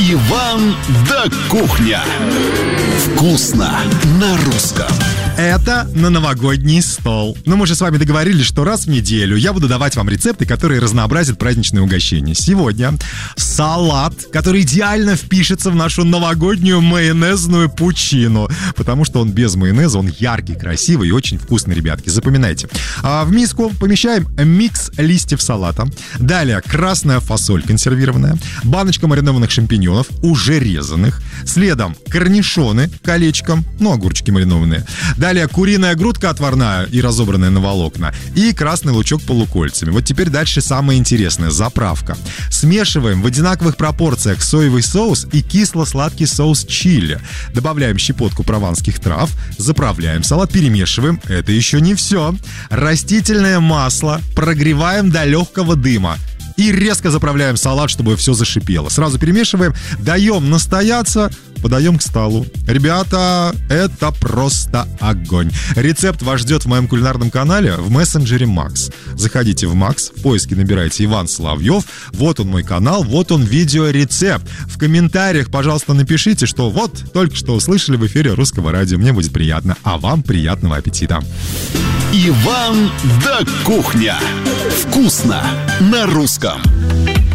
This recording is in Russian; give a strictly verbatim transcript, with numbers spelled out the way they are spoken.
Иван да кухня. Вкусно на русском. Это на новогодний стол. Но мы же с вами договорились, что раз в неделю я буду давать вам рецепты, которые разнообразят праздничные угощения. Сегодня салат, который идеально впишется в нашу новогоднюю майонезную пучину, потому что он без майонеза, он яркий, красивый и очень вкусный, ребятки. Запоминайте. А в миску помещаем микс листьев салата. Далее красная фасоль консервированная, баночка маринованных шампиньонов, уже резанных. Следом корнишоны колечком, ну, огурчики маринованные. Далее куриная грудка отварная и разобранная на волокна. И красный лучок полукольцами. Вот теперь дальше самое интересное. Заправка. Смешиваем в одинаковых пропорциях соевый соус и кисло-сладкий соус чили. Добавляем щепотку прованских трав. Заправляем салат, перемешиваем. Это еще не все. Растительное масло прогреваем до легкого дыма. И резко заправляем салат, чтобы все зашипело. Сразу перемешиваем, даем настояться, подаем к столу. Ребята, это просто огонь. Рецепт вас ждет в моем кулинарном канале в мессенджере Макс. Заходите в Макс, в поиске набирайте Иван Соловьев. Вот он мой канал, вот он видеорецепт. В комментариях, пожалуйста, напишите, что вот только что услышали в эфире Русского радио. Мне будет приятно, а вам приятного аппетита. Иван да кухня. Вкусно на русском.